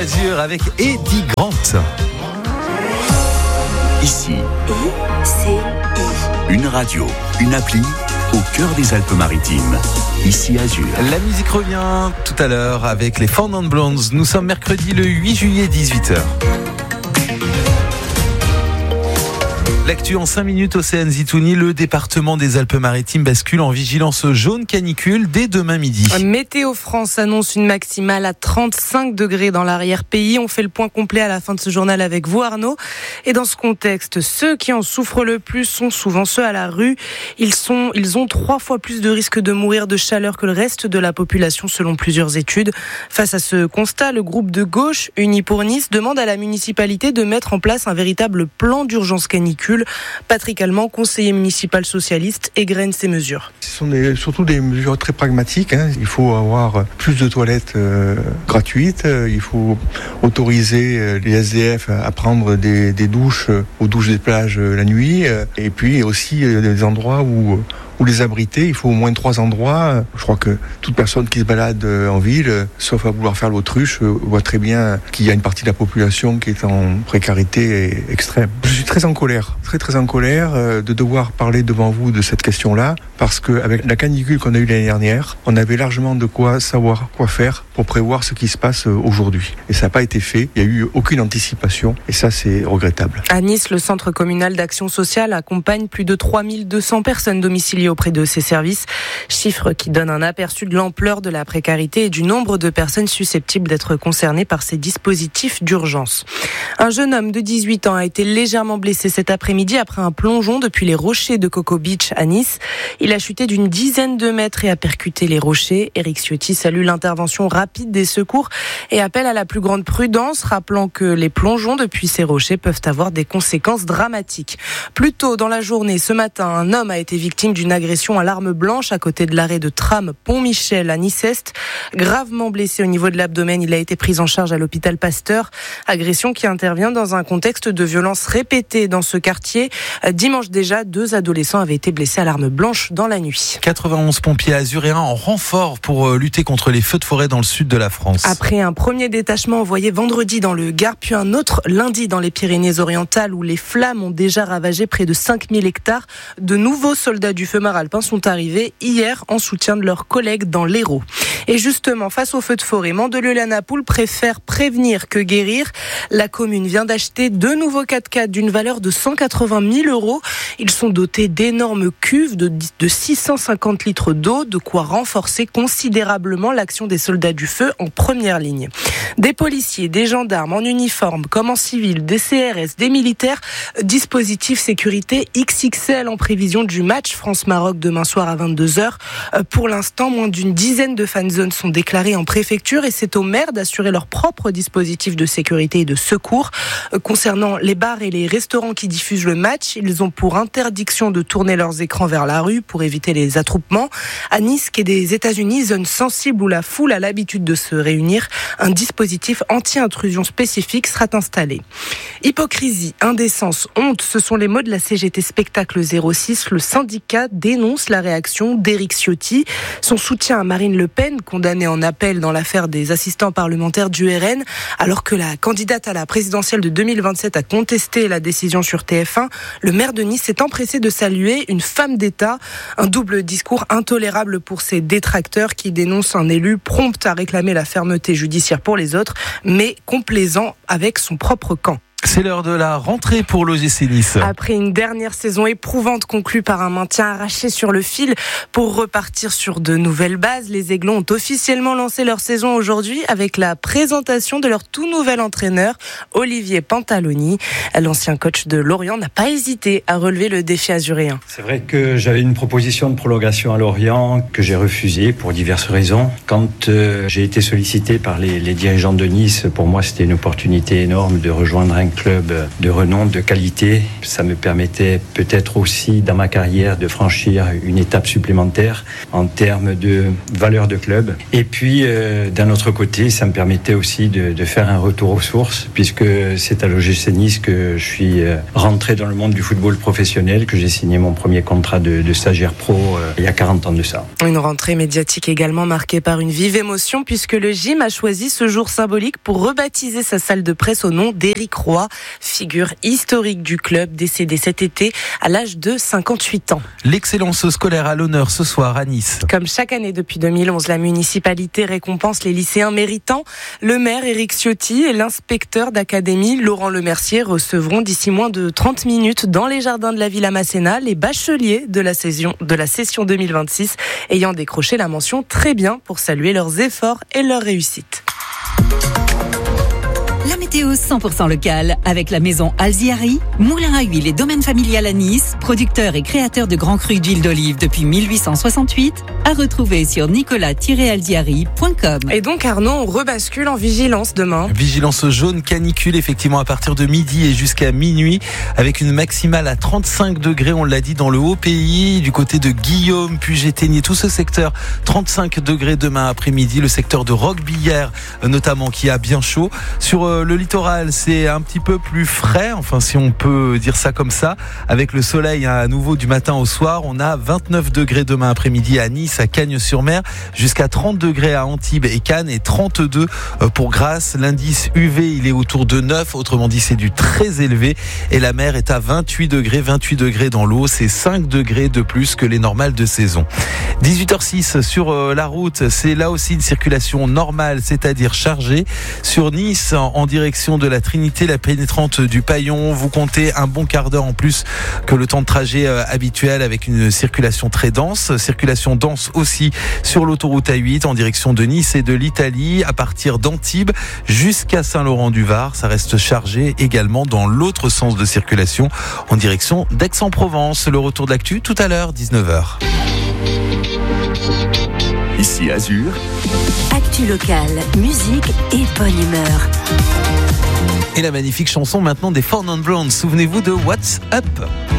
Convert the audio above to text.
Azur avec Eddie Grant. Ici, une radio, une appli au cœur des Alpes-Maritimes. Ici Azur. La musique revient tout à l'heure avec les Four Non Blondes. Nous sommes mercredi le 8 juillet 18h. L'actu en 5 minutes, Océane Zitouni, le département des Alpes-Maritimes bascule en vigilance jaune canicule dès demain midi. Météo France annonce une maximale à 35 degrés dans l'arrière-pays. On fait le point complet à la fin de ce journal avec vous, Arnaud. Et dans ce contexte, ceux qui en souffrent le plus sont souvent ceux à la rue. Ils ont 3 fois plus de risques de mourir de chaleur que le reste de la population, selon plusieurs études. Face à ce constat, le groupe de gauche, Unis pour Nice, demande à la municipalité de mettre en place un véritable plan d'urgence canicule. Patrick Allemand, conseiller municipal socialiste, égrène ces mesures. Ce sont surtout des mesures très pragmatiques. Il faut avoir plus de toilettes gratuites. Il faut autoriser les SDF à prendre des douches aux douches des plages la nuit. Et puis aussi des endroits où les abriter. Il faut au moins 3 endroits. Je crois que toute personne qui se balade en ville, sauf à vouloir faire l'autruche, voit très bien qu'il y a une partie de la population qui est en précarité extrême. Je suis très en colère de devoir parler devant vous de cette question-là, parce qu'avec la canicule qu'on a eue l'année dernière, on avait largement de quoi savoir quoi faire pour prévoir ce qui se passe aujourd'hui. Et ça n'a pas été fait. Il n'y a eu aucune anticipation. Et ça, c'est regrettable. À Nice, le Centre communal d'action sociale accompagne plus de 3200 personnes domiciliées auprès de ces services. Chiffre qui donne un aperçu de l'ampleur de la précarité et du nombre de personnes susceptibles d'être concernées par ces dispositifs d'urgence. Un jeune homme de 18 ans a été légèrement blessé cet après-midi après un plongeon depuis les rochers de Coco Beach à Nice. Il a chuté d'une dizaine de mètres et a percuté les rochers. Éric Ciotti salue l'intervention rapide des secours et appelle à la plus grande prudence, rappelant que les plongeons depuis ces rochers peuvent avoir des conséquences dramatiques. Plus tôt dans la journée, ce matin, un homme a été victime d'une agression à l'arme blanche à côté de l'arrêt de tram Pont-Michel à Nice-Est. Gravement blessé au niveau de l'abdomen, il a été pris en charge à l'hôpital Pasteur. Agression qui intervient dans un contexte de violence répétée dans ce quartier. Dimanche déjà, 2 adolescents avaient été blessés à l'arme blanche dans la nuit. 91 pompiers azuréens en renfort pour lutter contre les feux de forêt dans le sud de la France. Après un premier détachement envoyé vendredi dans le Gard, puis un autre lundi dans les Pyrénées-Orientales où les flammes ont déjà ravagé près de 5000 hectares, de nouveaux soldats du feu maralpin sont arrivés hier en soutien de leurs collègues dans l'Hérault. Et justement, face aux feux de forêt, Mandelieu-la-Napoule préfère prévenir que guérir. La commune vient d'acheter 2 nouveaux 4x4 d'une valeur de 180 000 €. Ils sont dotés d'énormes cuves de 650 litres d'eau, de quoi renforcer considérablement l'action des soldats du feu en première ligne. Des policiers, des gendarmes en uniforme comme en civil, des CRS, des militaires, dispositif sécurité XXL en prévision du match France-Maroc demain soir à 22h. Pour l'instant, moins d'une dizaine de fan zones sont déclarées en préfecture et c'est aux maires d'assurer leur propre dispositif de sécurité et de secours. Concernant les bars et les restaurants qui diffusent le match, ils ont pour interdiction de tourner leurs écrans vers la rue pour éviter les attroupements. À Nice, quai des États-Unis, zone sensible où la foule a l'habitude de se réunir, un dispositif anti-intrusion spécifique sera installé. Hypocrisie, indécence, honte, ce sont les mots de la CGT Spectacle 06. Le syndicat dénonce la réaction d'Éric Ciotti. Son soutien à Marine Le Pen, condamnée en appel dans l'affaire des assistants parlementaires du RN, alors que la candidate à la présidentielle de 2027 a contesté la décision sur TF1, le maire de Nice s'est empressé de saluer une femme d'État. Un double discours intolérable pour ses détracteurs qui dénoncent un élu prompt à réclamer la fermeté judiciaire pour les autres, mais complaisant avec son propre camp. C'est l'heure de la rentrée pour l'OGC Nice. Après une dernière saison éprouvante conclue par un maintien arraché sur le fil, pour repartir sur de nouvelles bases, les Aiglons ont officiellement lancé leur saison aujourd'hui avec la présentation de leur tout nouvel entraîneur, Olivier Pantaloni. L'ancien coach de Lorient n'a pas hésité à relever le défi azuréen. C'est vrai que j'avais une proposition de prolongation à Lorient que j'ai refusée pour diverses raisons. Quand j'ai été sollicité par les dirigeants de Nice, pour moi c'était une opportunité énorme de rejoindre un club de renom, de qualité. Ça me permettait peut-être aussi dans ma carrière de franchir une étape supplémentaire en termes de valeur de club. Et puis d'un autre côté, ça me permettait aussi de faire un retour aux sources, puisque c'est à l'OGC Nice que je suis rentré dans le monde du football professionnel, que j'ai signé mon premier contrat de stagiaire pro il y a 40 ans de ça. Une rentrée médiatique également marquée par une vive émotion, puisque le gym a choisi ce jour symbolique pour rebaptiser sa salle de presse au nom d'Éric Roy, figure historique du club, décédé cet été à l'âge de 58 ans. L'excellence scolaire à l'honneur ce soir à Nice. Comme chaque année depuis 2011, la municipalité récompense les lycéens méritants. Le maire Éric Ciotti et l'inspecteur d'académie Laurent Lemercier recevront d'ici moins de 30 minutes dans les jardins de la Villa Masséna les bacheliers de la session 2026 ayant décroché la mention très bien pour saluer leurs efforts et leur réussite. La météo 100% locale avec la maison Alziari, moulin à huile et domaine familial à Nice, producteur et créateur de grands crus d'huile d'olive depuis 1868, à retrouver sur nicolas-alziari.com. Et donc Arnaud, on rebascule en vigilance demain. Vigilance jaune canicule effectivement à partir de midi et jusqu'à minuit avec une maximale à 35 degrés, on l'a dit, dans le haut pays, du côté de Guillaume, Puget-Théniers, tout ce secteur, 35 degrés demain après-midi, le secteur de Roquebillière notamment qui a bien chaud. Sur le littoral, c'est un petit peu plus frais, enfin si on peut dire ça comme ça, avec le soleil à nouveau du matin au soir. On a 29 degrés demain après-midi à Nice, à Cagnes-sur-Mer, jusqu'à 30 degrés à Antibes et Cannes et 32 pour Grasse. L'indice UV, il est autour de 9, autrement dit c'est du très élevé, et la mer est à 28 degrés dans l'eau, c'est 5 degrés de plus que les normales de saison. 18h06 sur la route, c'est là aussi une circulation normale, c'est-à-dire chargée. Sur Nice, en direction de la Trinité, la pénétrante du Paillon, vous comptez un bon quart d'heure en plus que le temps de trajet habituel avec une circulation très dense. Circulation dense aussi sur l'autoroute A8 en direction de Nice et de l'Italie, à partir d'Antibes jusqu'à Saint-Laurent-du-Var. Ça reste chargé également dans l'autre sens de circulation en direction d'Aix-en-Provence. Le retour de l'actu tout à l'heure, 19h. Ici Azur. Actu locale, musique et bonne humeur. Et la magnifique chanson maintenant des Four Non Blondes. Souvenez-vous de What's Up.